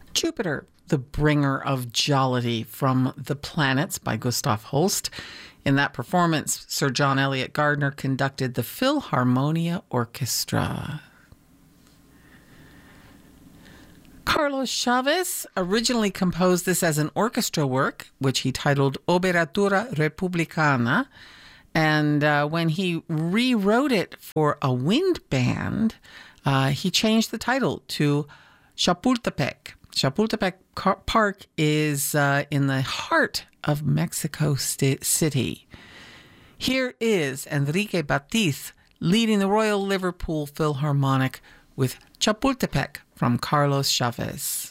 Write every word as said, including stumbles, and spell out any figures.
Jupiter, the Bringer of Jollity from The Planets by Gustav Holst. In that performance, Sir John Eliot Gardner conducted the Philharmonia Orchestra. Carlos Chavez originally composed this as an orchestra work, which he titled Obertura Republicana. And uh, when he rewrote it for a wind band, uh, he changed the title to Chapultepec. Chapultepec Park is uh, in the heart of Mexico City. Here is Enrique Batiz leading the Royal Liverpool Philharmonic with Chapultepec from Carlos Chavez.